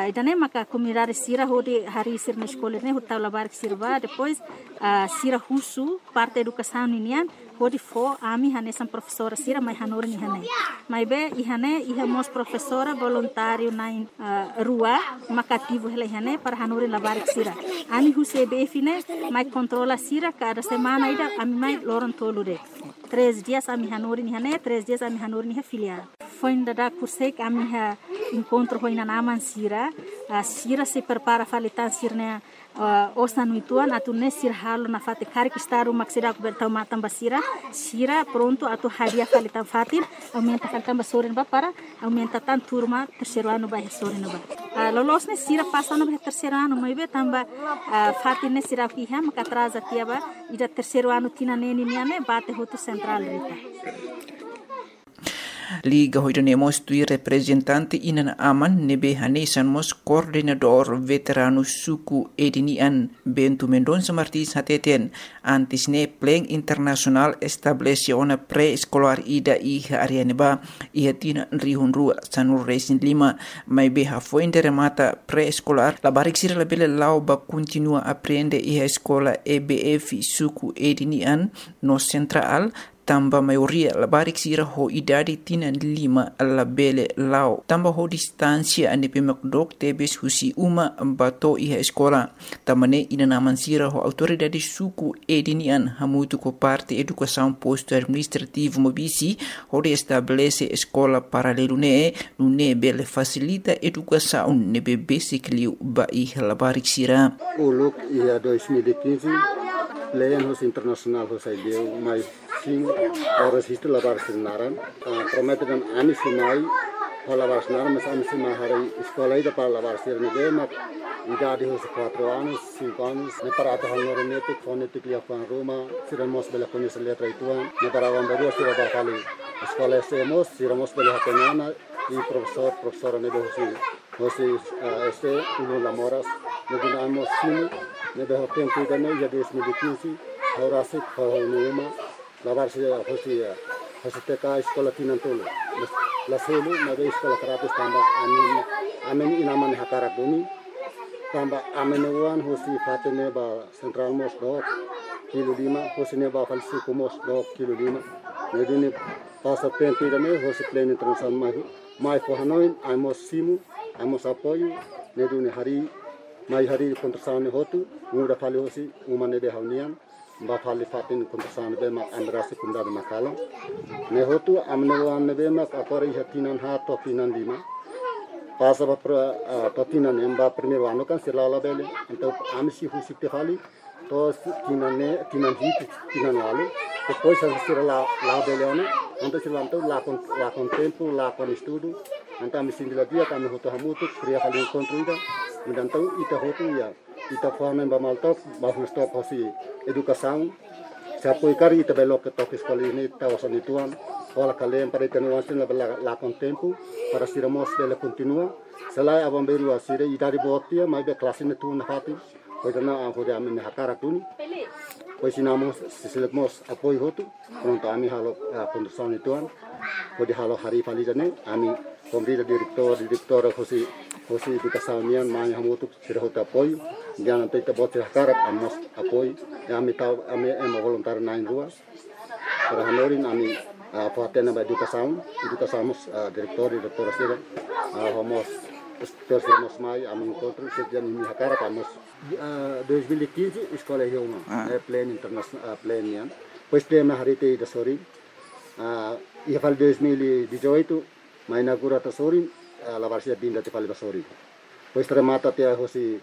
Idane maka comunidade sira hodi hari sir na escola ne hotau labar sirva depois sira husu parte educação ninian hodi fo ami hane sam professora sira mai hanor ni hane mai be ihane ihamos professora voluntário na rua makativo hele hane para hanor labar sira ami huse be fine mai controla sira cada semana ida ami mai loron tolure 3 dias ami hanor ni hane 3 dias ami hanor ni filial foi ainda kursek ami ha encontro foi na naman sira sira se prepara falitan sirne osta no ituan atu ne sir halo na fate kari que está uma sira coberta uma tamba sira pronto atu hadia falitan fatir aumenta falitan basorin ba para aumenta tan turma terceiro ano ba sorin ba lolos ne sira passa no terceiro ano mai be tamba fatir ne sira fiha maka atrasa tiaba ida terceiro ano tina neni niane bate hotu central rita Liga hoidanemos tui representante inan aman nebe hanesanmos coordenador veterano suku edinian Bento Mendonça Martins hateten antes ne plan internasional estableciona pre-escolar ida iha arianeba iha tina rihunrua sanur resin 5 mai beha foinde remata pre-escolar la barik sira la bele lau ba continua aprende iha escola EBF suku edinian no central tamba maioria la barik sira ho idadi tina 5 la bele lau tamba ho distancia ane pemakdok tebes husi uma bato iha escola tamane ina naman sira ho autoridade suku edinian hamutu ko parte educação posto administrativo mobisi ho de estabelece escola paralelo ne bele facilita educação ne basic liu ba iha la barik sira uluk ia 2015 Leyenhos internasional hosai deu mai sim horas isto lavar sinaran promete dan ani simai lavar sinaran mas ani simai hari escola ida para lavar sirne de mak idade hos 4 anos 5 anos ne para ata hanor nete fonetic lia fan Roma siramos bela conhecer letra ituan ne para vamberu sira ba fali escola semos siramos bela hatenana e professora ne de hosi este uno lamoras ne dinamos sim ne de hoten cuidane ya 2015 ahora se uma lavar se hosi teka escola tinantolo la selu na de escola karate tamba amen inaman hakara duni tamba amen wan hosi fatene ba central mos do kilo 5 hosi ne ba falsi kumos do kilo 5 ne dini passa tempo dane hosi plane internasional mai for hanoin amos simu amos apoio ne duni hari mai hari kontrasane hotu muda fali hosi umane de haunian ba fali fatin kontrasane be ma andrasi kunda de makala ne hotu amne wan be ma akori hatinan ha to tinan 5 pasa ba patinan emba primeiro ano kan silala bele então amsi husi te fali to tinan wale depois a sira la bele ano então silanto la con tempo la con estudo então amsi dia kami hotu hamutu kriya fali encontro então ita hotu ya ita forma ba maltop ba stop hosi educação se apoio cari ita belo que toque escola ni tawasan ituan ola kalem para tenuan la con tempo para siramos dele continua selai abamberu asire idari botia mai be classe ne tu na fati pois na ho de amen hakara tuni pois sinamos sisilemos apoio hotu pronto ami halo condução ituan pode halo hari fali jane ami komrida direktor hosi educação nian mai hamutu sira hota apoio dia nanti te bote hakara amos apoio ami tau ami voluntário na rua para hanorin ami Fatena ba educação diretor sira homos terceiro mai ami encontro sejam mi hakara amos 2015 escola Rioma plane internacional plane nian pois tema harite da sori ia fal 2018 mai inaugura ta sori la varsia dinda te fal basori pois remata te hosi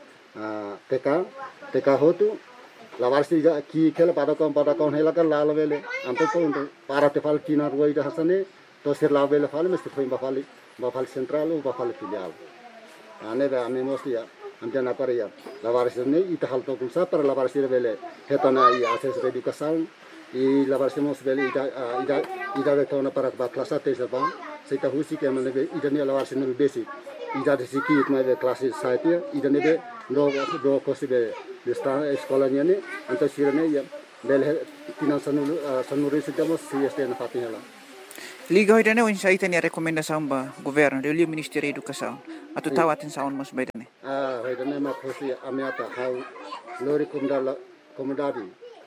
TK hotu la varsia ki kela pada kon hela kan la vele anto to para te fal kina ruai da hasane to sir la vele fal mes foi ba fal central ou ba fal filial ane ba ame mostia antena para ya la varsia ne ita hal to kunsa para la varsia vele hetana i access educação e la varsia mos vele ida retona para ba classe te servan seita husi ke mane ida ne la varsia ne basic ida de siki itna de classe saitia ida ne be do kosibe desta escola niane anta sirene ya bel tinan sanuri sitamos si este na fatihela Liga hoidane o insaita ni recomendação ba governo do Ministério da Educação atau tawatin saun mos bedane. Bedane mak hosi amiata hau lori komodari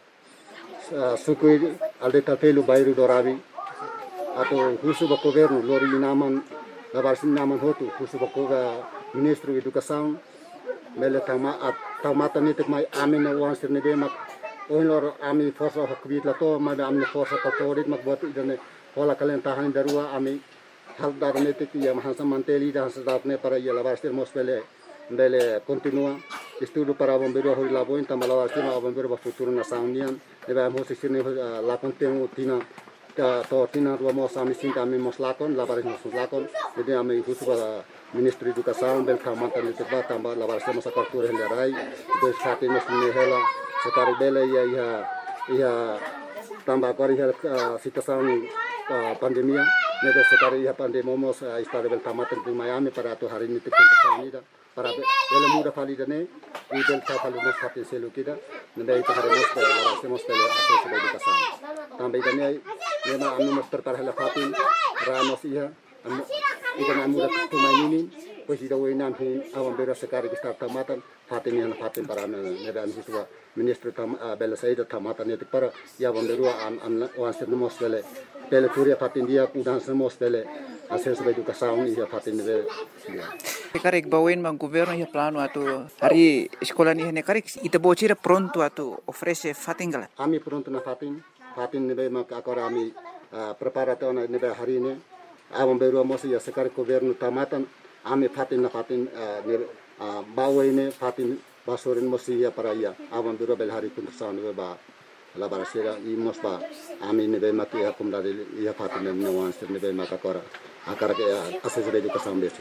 sukui alde tapelu bairu dorabi atau husu ba governo lori naman labarsin naman hotu husu ba ministro educação mele tamata nitik mai amine wansir ne be mak oilor ami forsa hakbit lato ma amne forsa katorit mak buat idane hola kalen tahan darua ami hal dar nitik ya mahansa manteli dan sedatne para ya labarsir mosbele bele continua estudo para bombeiro hori laboin tamalabarsir ma bombeiro ba futuro na saunian eba mo sisine la contenu tina to tina rua mo sami sinta ami mos lakon labaris mos lakon jadi ami husu ba ministro educação bel kamanta nitik ba tamba labarsir mos akartur hendarai do sate mos ne hela sekali bele ya tambah kari situação pandemia nedo sekali ya pandemomos istare bel tamatan di Miami para tu hari ini tikun kesanida para bele muda validane i bel tapali mos hati selu kita nende itu hari mos labarsir bele ases educação tambah idane nema anu mos terparah la fatin ramos iya ikan muda tumainin pues ida wenan hu awam bera sekali kita tamatan fatin yang fatin para neda anu suwa ministro bele saida tamatan itu para ya bomberua am wansir mos bele turia fatin dia udan semos bele ases educação iya fatin bele Karek bawen mang governo ya plano atau hari sekolah ni hene karek ita bocira pronto atau ofrece fatingala. Ami pronto na fatin nebe mak akora ami preparato na nebe hari ini awam beru mosi ya sekar governo tamatan ami fatin nebe bawen fatin basorin mosi ya para ya awam beru bel hari pun sa nebe ba labarasira imos ba ami nebe mak ya kumdari ya fatin nebe wansir nebe mak akora akara ke ases educação besi.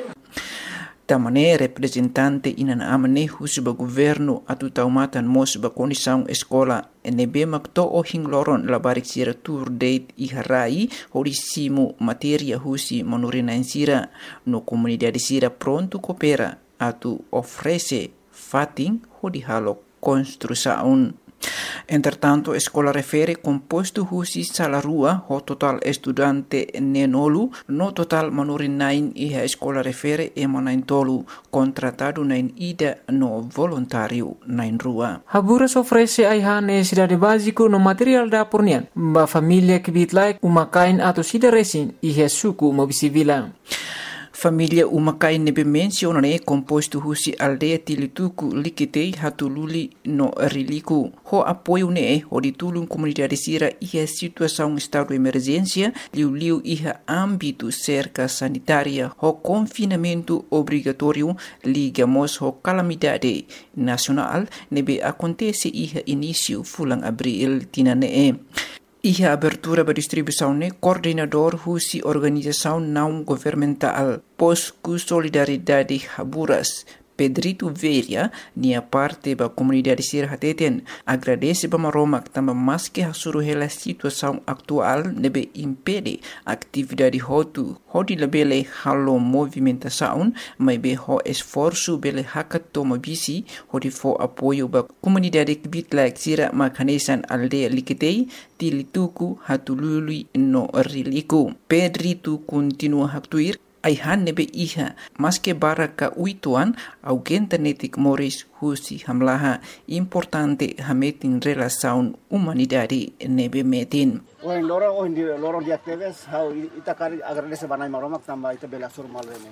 Tamane representante inan amane husuba governo atu taumatan mos ba condição escola nebe makto o hingloron labarik sira tour date iharai horisimu materia husi manurina sira no comunidade sira pronto coopera atu ofrece fating hodi halo construção. Entretanto, a escola refere composto husi salarua ho total estudante nenolu no total manurin nain e a escola refere emanain tolu contratado nain ida no voluntário nain rua. Haburas ofrece aiha necessidade básico no material da pornian ba família que bitlai umakain atau sida resin e suku mobisivila. Família umakai nebe mencionane composto husi aldeia tilituku likitei hatululi no riliku. Ho apoio ne ho ditulung comunidade sira iha situação estado de emergência liu iha âmbito cerca sanitária ho confinamento obrigatório ligamos ho calamidade nacional nebe acontece iha início fulang abril tinane. Iha abertura ba distribuição ne coordenador husi organização não governamental Posku Solidariedade Haburas Pedrito Veria nia parte ba comunidade sir hateten agradece ba maromak tamba maske hasuru hela situação atual nebe impede atividade hotu hodi lebele halo movimentação mai be ho esforço bele hakatoma bisi hodi fo apoio ba comunidade bitlak sira makanesan aldea likitei tilituku hatulului no riliku. Pedrito continua haktuir aihan nebe iha maske baraka uituan augenta netik moris husi hamlaha importante hametin relação humanidade nebe metin. Lorong dia teves how ita kari agradece banai maromak tamba ita bela sur malene.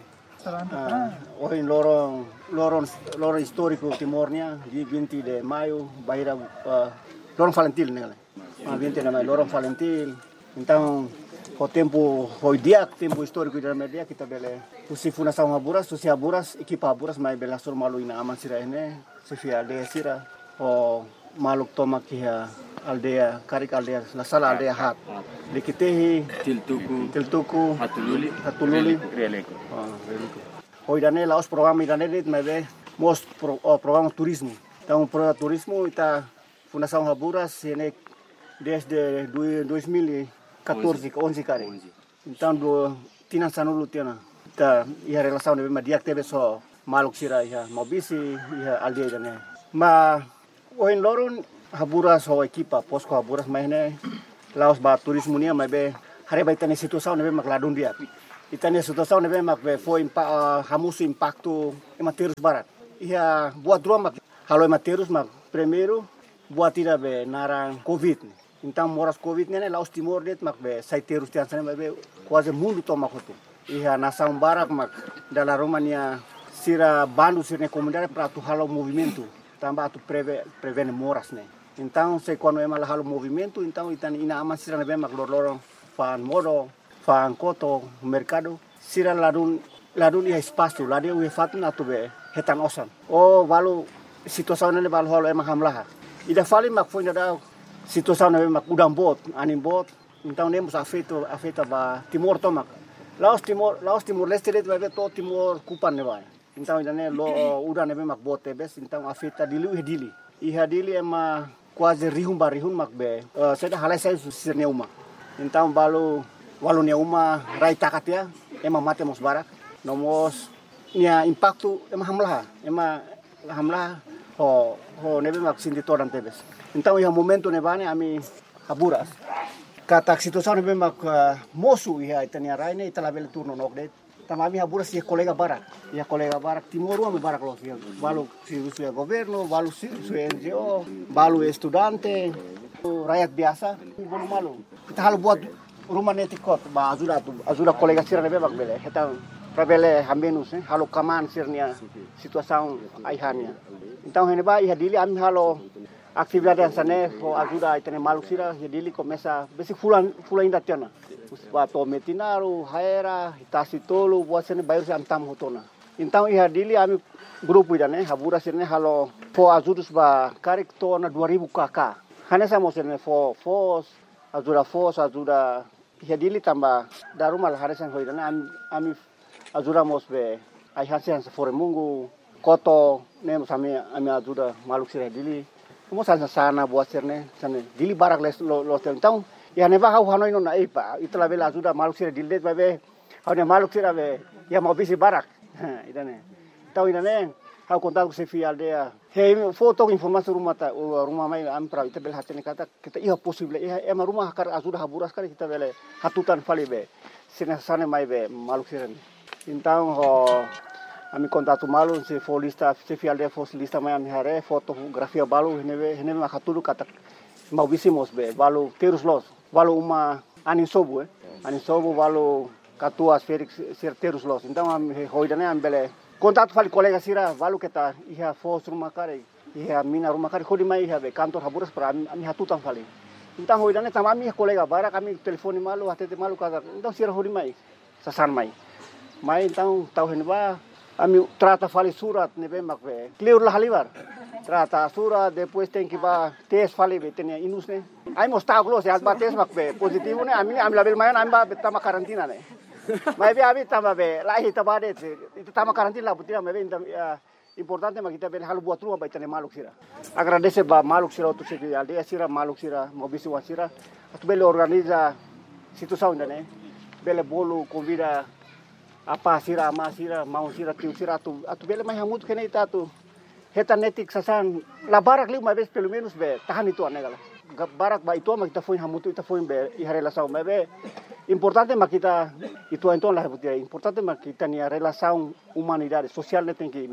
Lorong histórico Timornya di 20 de maio baira lorong Valentil nele. 20 de maio lorong Valentil. Então o tempo tempo histórico da media kita bele usi fundação Haburas, usi Haburas, equipa Haburas mai bela sur malu ina aman sira ene, sifia aldea sira o maluk toma kia aldea karik aldea la sala aldea hat. Likitehi tiltuku hatululi releko. Hoy dane laos programa idane dit mai be mos programa turismo. Então programa turismo ita fundação Haburas ene desde 2014 ke 11 kali. Então tina sanulu tina. Ta ia relação de media teve só maluk sira ia mobisi ia aldea dane. Ma oin loron Haburas ho equipa Posco Haburas mai ne laos ba turismo nia mai be hari baita ne situação ne be makladun dia. Itania situação nebe mak be foi hamusu impacto ematerus barat. Ia buat dua mak halo ematerus mak primeiro buat tidak be narang covid. Então moras covid nene laos timor det mak be saiterus tian sana be quase mundo toma kotu. Ia nação barak mak dalam Romania sira bandu sirne comunidade para tu halo movimento. Tambah tu prevene moras ne. Então se quando ema halo movimento então itani ina ama sira nebe mak lorong fan modo fan koto mercado sira ladun ia espaço ladun ia fatu na tu be hetan osan. Oh valu situação nele valu halo ema hamlaha. Ida fali mak foi da situação nebe mak udang bot anim bot então nemos afeta ba timor tomak. Laos timor leste det vai to timor kupan ne vai. Então idane lo udah nebe mak bot tebes então afeta dili. Iha dili ema quase rihun mak be. Seda halai sai sirne uma. Então walau nia uma rai takat ya ema mate mos barak nomos nia impacto ema hamlah ho nebe mak sindi todan tebes. Então ia momento nebane ami haburas kata situação nebe mak mosu ia itania rai ne italabel turno nokdet tamami haburas ia kolega barak timoru ami barak los ia balu si governo balu si NGO balu estudante rakyat biasa bono malu kita halu buat rumah netikot ba ajuda kolega sira nebe bak bele heta prabele hamenus halo kaman sirnia situação aihania então hene ba ia dili am halo atividade sane ho ajuda itene maluk sira ia dili começa besi fulan inda tiana ba to metinaru haera hitasi tolu buat sene bayar antam hotona então ia dili ami grupo idane habura sirne halo po ajudus ba karik tona 2000 kk hane samo sirne fos ajuda ia dili tambah daru mal harisan hoidana ami ajuda mos be ai hasian sefore mungu koto nem sami ami ajuda maluk sira dili mo sana buat sirne sana dili barak lo então ia neva hau hanoi no na ipa itla bela ajuda maluk sira dili be hau maluk sira be ia mau bisi barak idane tau idane hau kontak se aldea hei foto informasi rumah mai am pra ita bel hatene kata kita ia posible ema rumah kar ajuda haburas kali kita bele hatutan fali be sine mai be maluk siren então ami kontatu malu se folista se aldea lista mai am hare fotografia balu hene ma hatulu kata mau bisimos be balu terus los balu uma anin sobu balu katua Felix ser terus los então am hoidane am bele kontak fali kolega sira valu kita iha fos rumah kare iha mina rumah kare khodi mai iha be kantor haburas pra ami hatutan fali entang hoidane tamami kolega bara kami telefoni malu hatete malu kata entang sira hodi mai sasan mai entang tau henba ami trata fali surat nebe makbe clear la halibar trata surat depois tem que ba tes fali be tenia inusne ai mostaglo se alba tes makbe positivo ne ami label mayan amba betama karantina ne Mai abi tama be lahi tabade itu tama karantina la butina me importante ma kita be halu buat rumah baitane maluk sira agradece ba maluk sira tu se aldea sira maluk sira mobisi wasira tu bele organiza situação ne bele bolu convida apa sira ama sira mau sira tiu sira tu bele mai hamut kene ita tu heta netik sasan la barak li mai pelo menos be tahan itu anegala barak ba itu ma kita foi hamutu ita foi be i relação me be importante ma kita itu então la butia importante ma kita ni relação humanidade social ne tem que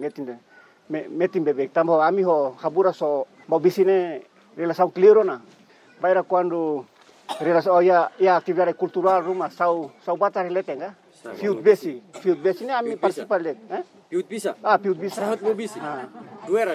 metin bebê tambo ami ho habura so mobisine relação clearona baira quando relação ya atividade cultural rumah sau batar letenga field base ne ami participar let Piut bisa. Piut bisa. Sahat mo bisi. Duera.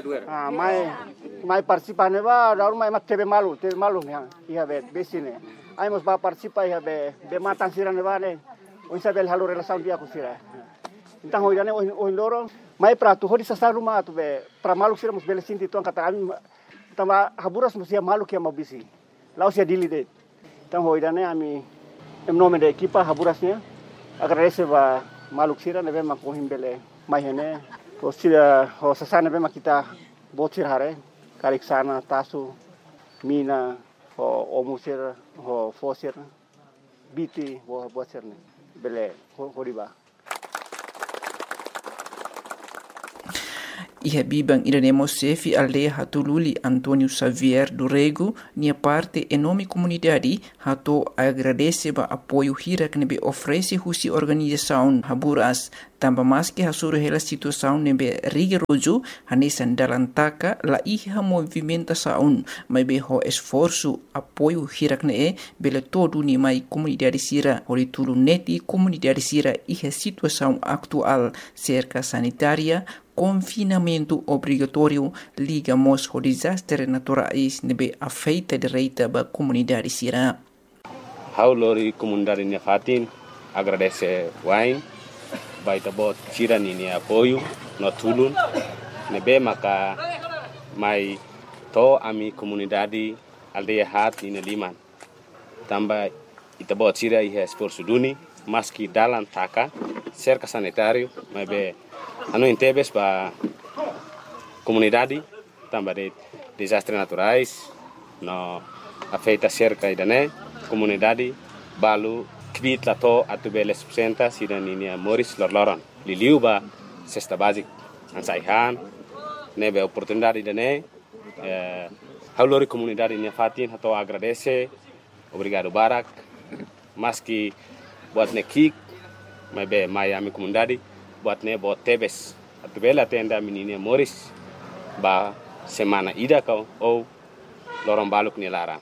Mai participar ne ba daru mai mat tebe malu ne ia be besine. Ai mos ba participar ia be matan sira ne ba ne. O isabel halu relação dia ku sira. Então hoidane o loro mai pra tu hodi sa rumah tu be pra malu sira mos bele sinti tu kata ami tama haburas mos ia malu que mau bisi. Lau sia dili de. Então hoidane ami em nome da equipa haburasnya agradece ba maluk sira ne be ma ko himbele mai hene o sira o sasana be ma kita botir hare karik sana tasu mina o musir o fosir biti o botir ne bele horiba Iha bibang iranemo sefi aldea hatululi Antônio Xavier do Rego, nia parte enorme comunidade hato agradece ba apoio hira que nebe oferece husi organização Haburas, tamba mais que hasuru hela situação nebe rigoroso hanesan dalam taka la iha movimentação, mas be ho esforço apoio hira que ne bele todo ni mai comunidade sira horitulu neti comunidade sira iha situação atual cerca sanitária confinamento obrigatório ligamos ao desastre naturais nebe afeita direita ba comunidade sira. Haulori comunidade nia fatin agradece wain baita bot sira ni apoio no tulun nebe maka mai to ami comunidade aldeia hat ina liman tamba ita bot sira iha esforço duni maski dalam taka cerca sanitário mebe anu intebes ba comunidade tamba de desastres naturais no afeita cerca idane comunidade balu kvit lato atubele subsenta sidaninia Moris lorloron liliu ba cesta basic ansaihan nebe oportunidade idane haulori comunidade nia fatin hato agradece obrigado barak maski buat nekik mebe Miami comunidade buat ne bot tebes atubela tenda menina Moris ba semana ida kau ou lorong baluk ni lara.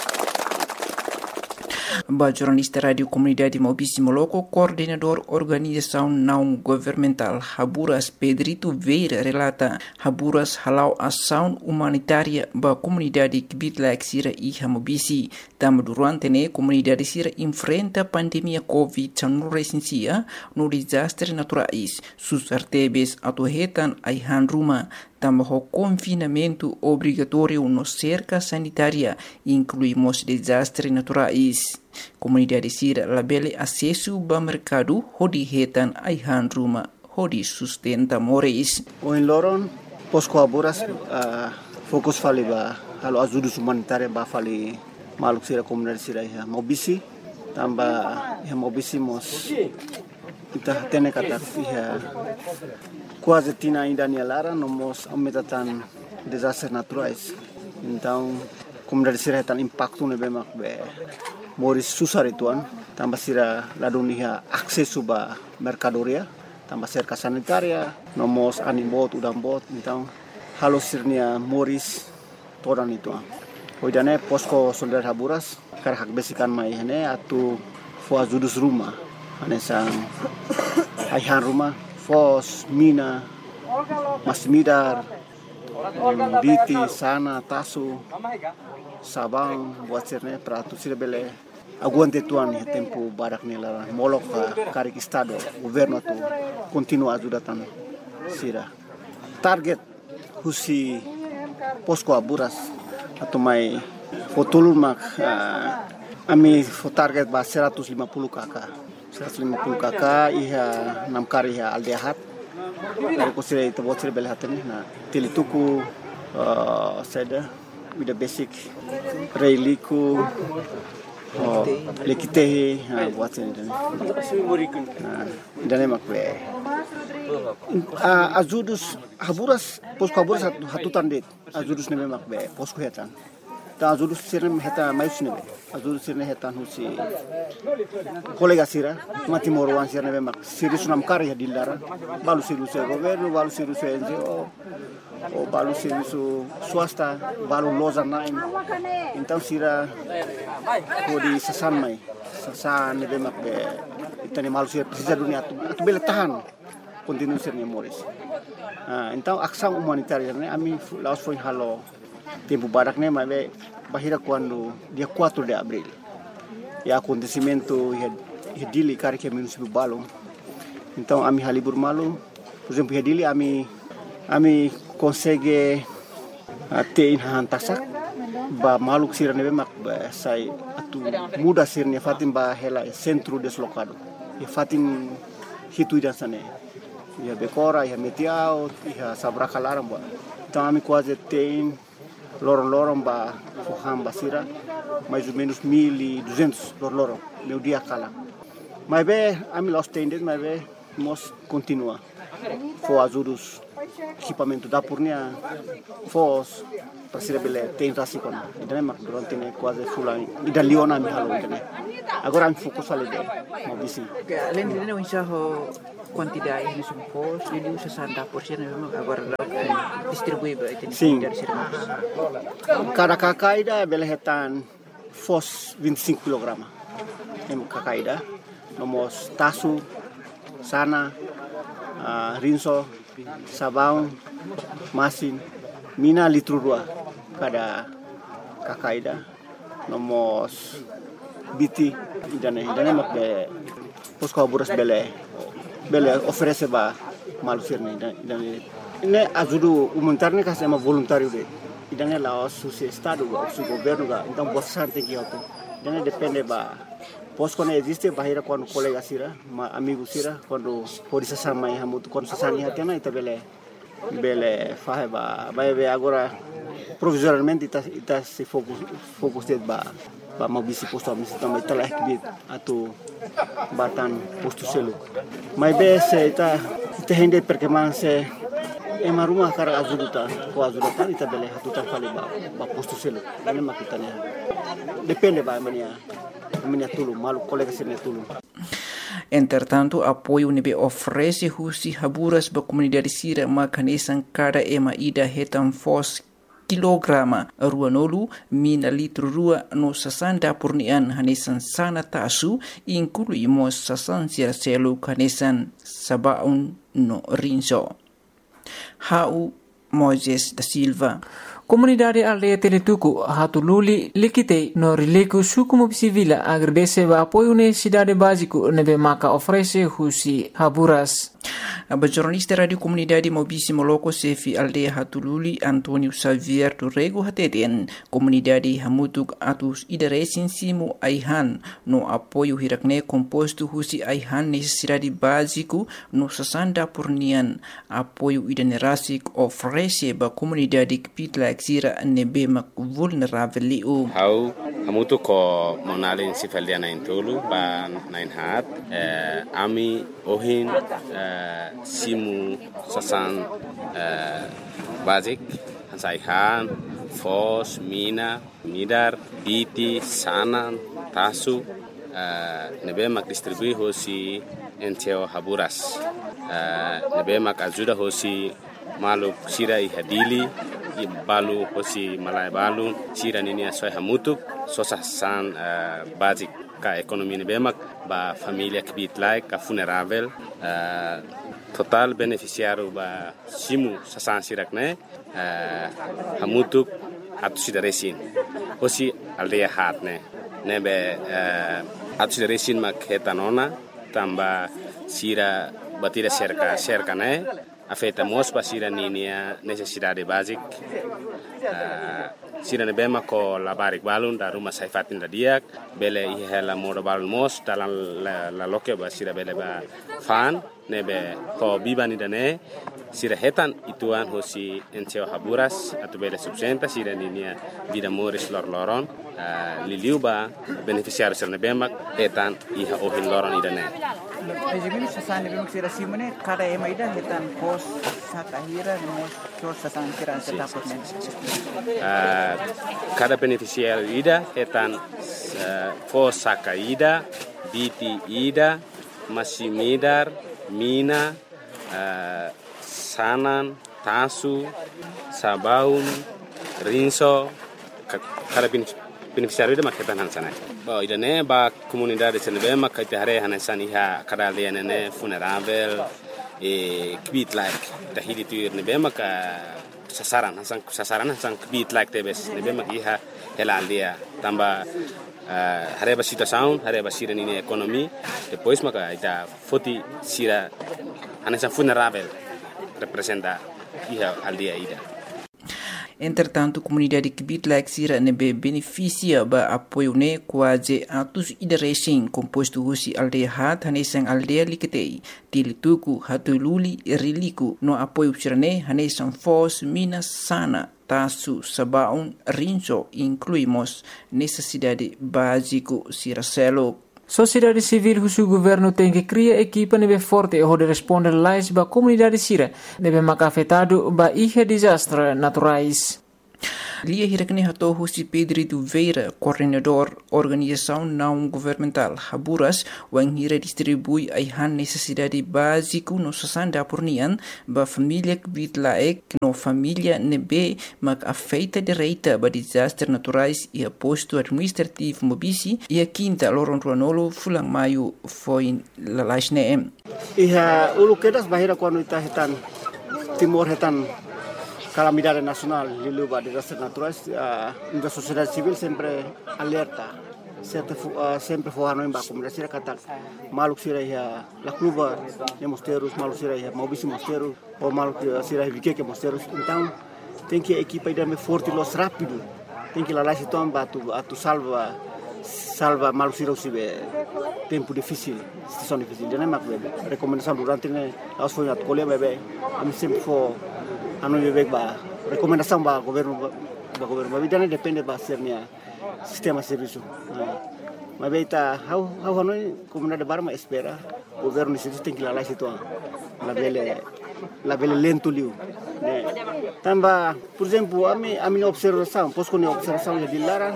Ba jornalista Radio Comunidade Maubici Moloco, coordenador organização não governamental Haburas Pedrito Veira relata Haburas halau ação humanitária ba comunidade Kibitlaik Sira e Maubici. Tam durante ne comunidade Sira enfrenta pandemia COVID-19 no desastre naturais. Sus artebes atuhetan aihan ruma. Tambah confinamento obrigatório no cerca sanitária, incluímos desastres naturais. Comunidade Sira labele acesso ao mercado, hodi hetan aihan ruma, hodi sustenta moris. O em Loron, Posco Haburas, fokus fali ba halo ajuda humanitária ba fali maluk Sira comunidade Sira ya Maubici, tambah ya Maubici mos kita tene kata ya quase tina ainda nia lara nomos aumentatan desastres naturais. Então, comunidade Sira tan impacto nebe mak be moris susar ituan tambah Sira ladunia akses ba mercadoria tambah cerca sanitaria nomos animbot udambot. Então, halo sirnia moris todan ituan. Hoidane posko soldat Haburas karhak besikan mai hene atu fo ajudus rumah anesang aihan rumah Fos, Mina, Masmidar, Biti, Sana, Tasu, Sabang, buat sirne pratu sira bele aguante tuan ya tempo barak nela molok karik estado governo tu continua ajudatan sira. Target husi Posco Haburas atau mai fotulun mak ami fo target ba 150 kakak. 150 kakak iha 6 kari iha aldeahat dari kusira itu buat sira bele hatene na tilituku seda with the basic reiliku lekitehi buat sira dan makwe azudus Haburas Posco Haburas hatutan det azudus neme makbe Posco hetan ta azudus sira heta mais nebe azudus sira hetan husi kolega sira mati morwan sira nebe mak sira sunam kari dilara balu sira se governo balu sira se NGO o balu sira su swasta balu loza nain então sira kodi sasan mai sasan nebe mak be itani malu sira precisa dunia tu bele tahan continue sira Moris. Então ação humanitária né ami laos foi halo tempo barak né mas bahira quando dia 4 de abril e acontecimento dili kari que município Balong. Então ami halibur malu por exemplo dili ami consegue ter hantasak ba maluk sira nebe mak ba sai atu muda sirne fatim ba hela centro deslocado e fatim hitu dan sane ya bekora ya metiao ya sabraka laram ba então ami quase tem lorong ba foham basira mais ou menos 1200 lorong meu dia kala mas be ami lost tendet mas be mos continua for ajudus equipamento dapurnya, fos, persira bele tem rasi kon. Idane mak durante ne quase fulan ida liona mi halo idane. Agora am fokus ali de, mau bisi. Além de não enxergar quantidade de fos, ele usa 60% agora distribui para Sim. Cada cacaida bele hetan fos 25 kg. Em cacaida, nomos tasu, sana, rinso, sabão, masin, mina litro 2 cada cacaida, nomos biti, idane mak be posko buras bele oferece ba malusirne idane ne ajuda humanitarne ka sama voluntário de idane la su estado o su governo ga então bastante que auto idane depende ba posko ne existe bahira quando colega sira ma amigo sira quando polícia sama hamu quando sasani hatena ita bele fahe ba agora provisoriamente ita se fokus de ba mau bisi posto misi também telah kibit atau batan posto selu mai bese ita hende perkembangan se ema rumah kara azuduta ita bele hatutan fali ba posto selu ini makitanya depende ba mania tulu malu colega sene tulu. Entretanto, apoio nebe oferece husi haburas ba comunidade sira makanesan cada ema ida hetan fos kilograma ruanolu mina litro rua no 60% hanesan sana tasu incluímos 60% hanesan sabaun no rinso. Hau Moises da Silva. Comunidade aldeia Teletuku hatululi likitei no riliku suku mobisivila agradece ba apoio ne cidade básico nebe maka oferece husi haburas. A jornalista Radio Comunidade Mobisi Moloko Sefi Aldeia Hatululi Antônio Xavier do Rego Hateten Comunidade Hamutuk Atus Idaresin Simu Aihan no apoio hirakne composto husi Aihan necessidade básico no 60% apoio idanerasik oferece ba comunidade kipitla exira nebe mak vulnerável liu. Hau hamutuk ko monalin sifaliana intulu ba nain hat ami ohin simu sasan basic hansaihan fos mina midar biti sanan tasu nebe mak distribui hosi enteo haburas nebe mak ajuda hosi maluk sira ihadili balu hosi malai balu sira nini asoi hamutuk sosasan basic ka ekonomi nebe mak ba família kibit like ka funerável total beneficiário ba simu sasan sirakne hamutuk atu sidaresin hosi aldeia hatne nebe atu sidaresin mak hetanona tamba sira batira cerca ne afeta mos pa sira ninia necessidade basic sira ne bema ko labarik balun da rumah saifatin da diak bele ihela modo balun mos dalam la loke ba sira bele ba fan nebe ko bibani dane sira hetan ituan hosi enteo haburas atau bele subsenta sira ninia vida moris loron liliu ba beneficiário sira ne bema etan iha ohin loron idane. Ejimini sasan lebih sira simone kada ema ida hetan pos sakahira mos so sasan kira setaput men. Cada beneficiário ida hetan pos sakaida biti ida masimidar mina sanan tasu sabaun rinso kada beneficiário ida maketan hansana. Ba idane ba comunidade senebe makite hare hanan iha kada liane funerável kibit like tahidi tuir nebe maka sasaran hasan kibit like tebes nebe mak iha helaldia tamba hare ba situação hare ba sira nini ekonomi depois maka ita foti sira hanan funerável representa iha aldia ida. Entretanto, comunidade kibitla exira nebe beneficia ba apoio ne quase atus idaresin composto husi aldeia hat hanesan aldeia liketei tilituku hatululi riliku no apoio sirane hanesan fos mina sana tasu sabaun rinso incluímos necessidade básico siracelo Sociedade civil husu governo tem que criar equipa nebe forte onde responder lais ba comunidade sira nebe maka afetado ba ihe desastre naturais. Lia hirakne hato husi Pedro Veira, coordenador organização não governamental Haburas, wang hira distribui aihan necessidade básico no sasanda pornian ba família kbit laek no família nebe mak afeita direita ba desastre naturais e a posto administrativo mobisi e a quinta loron ruanolo fulang maio foi lalasne. Iha ulu kedas bahira quando ita hetan timor hetan calamidade nacional lilu ba desastres naturais, a sociedade civil sempre alerta, sempre forrando em baco, mas sira katak maluk sira ia la kluba de mosteiros, maluk sira ia mobisi mosteiros, ou maluk sira ia vique mosteiros. Então tem que a equipa ir forte los rápido, tem que lá lá se toma atu salva maluk sira usibe tempo difícil, situação difícil. Jadi mak recomendação durante ne aos foi at colher bebê, a mim sempre for anu bebek ba recomendação ba governo ba bidana depende ba sernia sistema serviço mas beita how anu comunidade barma espera governo isso tem que lá situ la bele lento liu né tamba por exemplo a minha observação posso com observação de Lara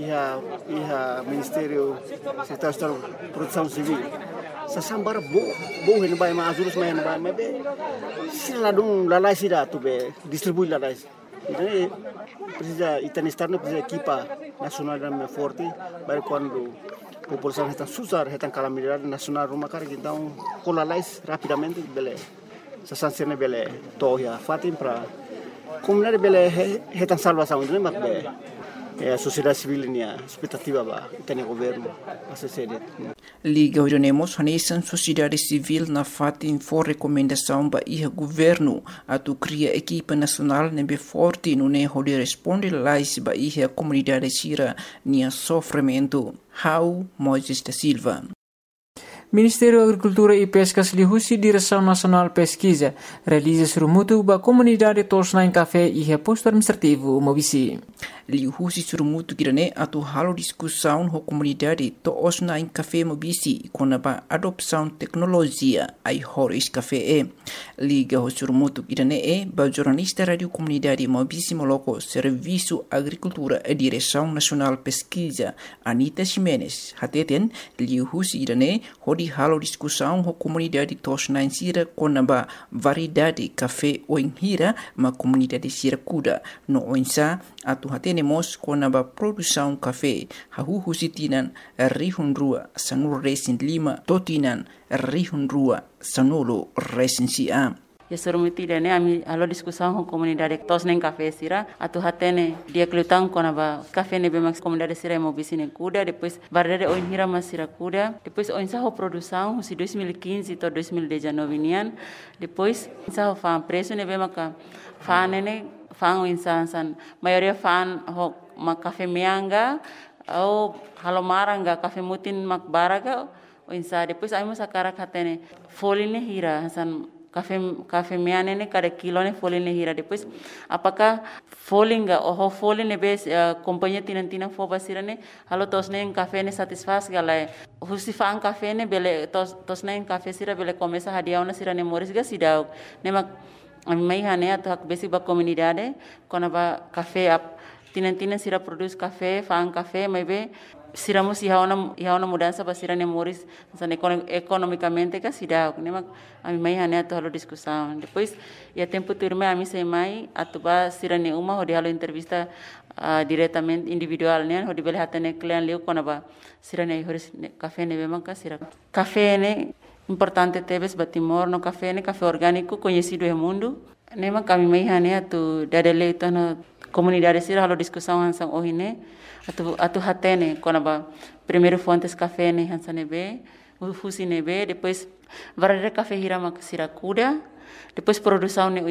e ministério secretário de proteção civil sasambara bo hen bay ma azurus mayan bay ma be sila dum lalai sida tu be distribui lalai ini precisa itani starno precisa equipa nacional da forte para quando população está susar está calamidade nacional rumah kar então com lalai rapidamente bele sasansene bele toya fatim para comunidade bele está salvação ini mak be a sociedade civil nia expectativa ba itani governo assessede Liga Orionemos Hanesan sociedade civil na fatin for recomendação ba iha governo atu cria equipa nacional nebe forte no ne hode responde lais ba iha comunidade sira nia sofrimento. How Moises da Silva. Ministério da Agricultura e Pescas lihusi Direção Nacional Pesquisa realiza surumutu ba comunidade tosna em café e reposto administrativo mobisi. Lihusi surumutu kirane atu halo discussão ho comunidade tosna em café mobisi com a adopção tecnologia ai horis café liga ho surumutu kirane ba jornalista radio comunidade mobisi moloko serviço agricultura e Direção Nacional Pesquisa Anita Ximenes hateten lihusi kirane hodi halo discussão ho comunidade tosna em sira com a variedade café o hira ma comunidade sira kuda no oinsa atu hatenemos com a produção café hahu sitinan rihun rua sanur resin lima totinan rihun rua sanolo resin sia. Ya surumiti dene ami alo discussão com comunidade tos nem café sira atu hatene dia kelutang com a café ne bemax comunidade sira mobisi ne kuda depois variedade oin hira mas sira kuda depois oin sa ho produção si 2015 to 2019 nian depois sa ho fa preço ne bemaka fa ne fan insan maioria fan ho mak café mianga ou halomaranga café mutin mak baraga insa depois ai mas akara katene foline hira san café miane ne cada kilo ne foline hira depois apakah folinga ou foline bes companhia tinantina fo basira ne halo tos ne café ne satisfaz galai husi fan café ne bele tos ne café sira bele começa hadiau na sira ne moris ga sidau ne mak mai hane atu hak besi ba comunidade kona ba café tinantina sira produz café fan café mai be sira mo si haona mudança ba sira ne moris san economicamente ka sida ne mak ami mai hane atu halo discussão depois ia tempo turma ami sei mai atu ba sira ne uma hodi halo entrevista diretamente individual ne hodi bele hatane client leu kona ba sira ne horis café ne be manka sira café ne importante tebes batimor no café orgânico conhecido no mundo nema kami mai hane atu dadele itu no comunidade sira halo discussão hansang ohine atu hatene kona ba primeiro fontes café ne hansane be fusi ne be depois varare café hira mak sira kuda depois produção ne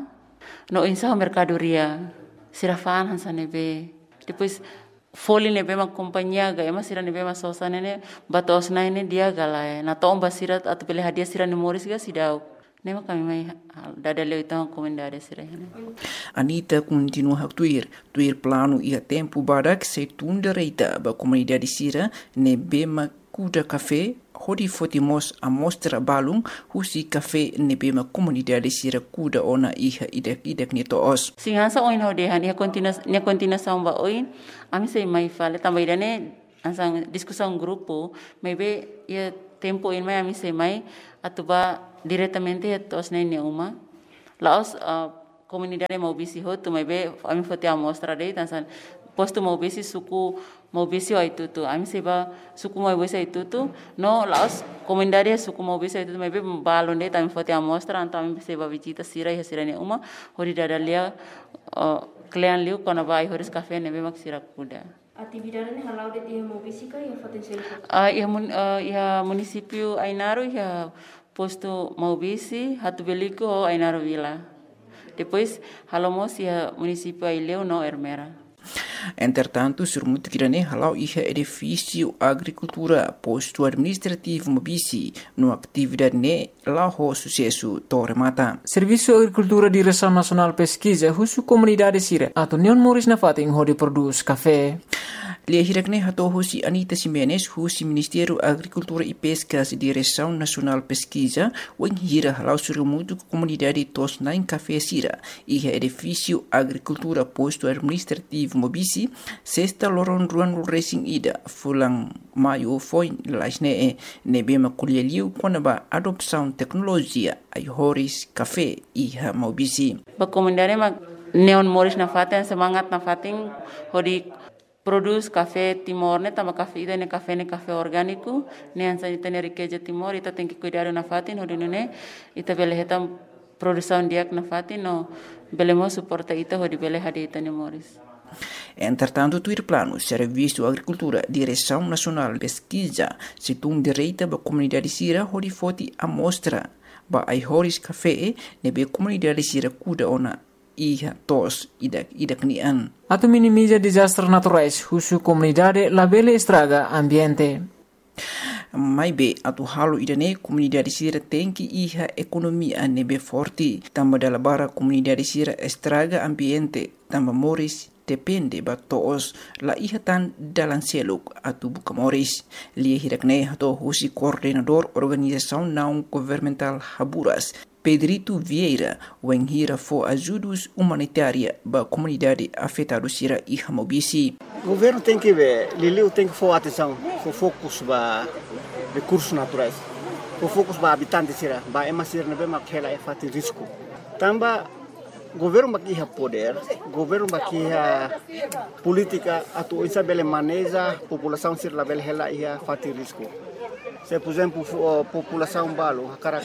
no insa mercadoria sira fan hansane be depois foli ne bema companhia ga ema sira ne bema sosa ne batos na ne dia gala na tomba sira atu pele hadia sira ne moris ga sidau Nema kami mai dadaleu itang comunidade sira. Anita continua a tuir plano ia tempo barak se tunda reita ba comunidade sira ne bema kuda café hodi fotimos a mostra balung husi café ne bema comunidade sira kuda ona iha idek ni toos. Singhasa oin hodehan ia continua samba oin ami sei mai fale tambaidane ansang discussão grupo maybe ia tempo in mai ami sei mai atuba diretamente tos nene uma laos comunidade mobisi hotu maybe ami fote a mostra dei tansan posto mobisi suku mobisi ai tutu ami seba suku mobisi ai tutu no laos comunidade suku mobisi ai tutu maybe balon dei tami fote a mostra anta ami seba visita sira ne uma hori dadalia clean liu kona vai horis café nebe mak sira kuda. Atividade ni halau de dia mobisi ka ia potensial. Ia município Ainaro ia posto Maubisi, Hatu Belico ou Ainaro Vila. Depois, halamos ia município Aileu no Ermera. Entretanto, surmuto kirane halau ia edifício agricultura posto administrativo Mobisi no atividade ne lao sucesso Torre Mata. Serviço Agricultura Direção Nacional Pesquisa husu comunidade sira atau Neon Moris na fating hodi produz café. Lihirakne hato husi Anita Simenes husi Ministério Agricultura e Pescas Direção Nacional Pesquisa wen hira halau surmuto comunidade tos nain café sira ia edifício agricultura posto administrativo Mobisi sexta loron ruan racing ida fulang maio foi lasne nebema kuleliu konaba adopção tecnologia ai horis café iha Mobisi. Ba comunidade ma Neon Moris na fatin semangat na fatin hodi produz café Timor ne tama café ida ne café orgânico ne ansa ita ne riqueza Timor ita tem que cuidar na fatin hodi ne ita bele hetam produção diak na fatin no belemo suporta ita hodi bele hadi ita ne Moris. Entretanto, tuir plano Serviço Agricultura Direção Nacional Pesquisa situng direita ba comunidade sira hodi foti amostra ba ai horis café nebe comunidade sira kuda ona iha tos idak nian. Atau minimiza desastres naturais husu comunidade labele estraga ambiente. Mai be atu halu idane comunidade sira tem que iha economia nebe forte tamba dalabara comunidade sira estraga ambiente tamba Moris depende ba toos la iha tan dalan seluk atu buka Moris lia hirakne hato husi coordenador organização não governamental Haburas Pedrito Vieira wen hira fo ajudos humanitária ba comunidade afetada sira iha Mobisi. O governo tem que ver, Liliu tem que for atenção, for focus ba recursos naturais, for focus ba habitantes sira, ba emasir nebe makela e fati risco. Tamba governo bakiha poder, governo bakiha política atu isabele maneja população sira label hela ia fati risco. Se por exemplo população balo hakara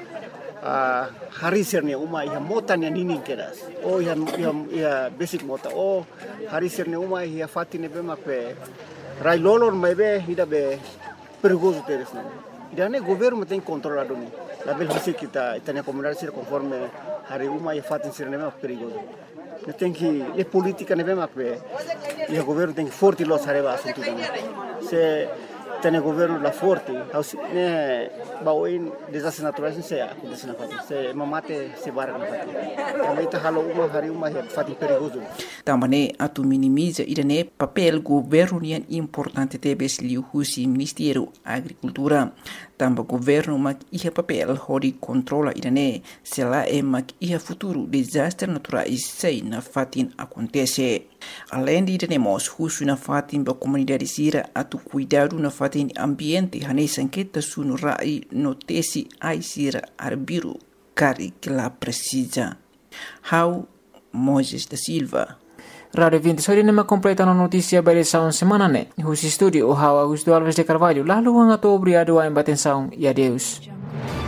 hari sirne uma ia mota ne ninin kedas o ia basic mota o hari sirne uma ia fati ne bema pe rai lolor mebe ida be perigoso teres ne ida ne governo tem controlado ni la bel hisi kita itania comunidade sir conforme hari uma ia fati sirne bema perigoso ne tem que e política ne bema pe ia governo tem forte los areba assunto se tem governo la forte ne baoin desastres naturais se acontece na fati se mamate se barra na fati também tá halo uma hari uma fati perigoso também atu minimiza idane papel governo nian importante tebes liu husi Ministério Agricultura tamba governo mak iha papel hodi controla idane se la mak iha futuro desastre naturais sei na fatin acontece. Além de idane husu na fatin ba comunidade sira atu cuidado na fatin ambiente hane sanqueta sunu rai notesi ai sira arbiru cari que la precisa. How Moses da Silva. Radio 20 hoje nema completa na notícia by Sound semana ne. Husi studio o Augusto Alves de Carvalho lalu ang ato obrigado a embatenção e adeus.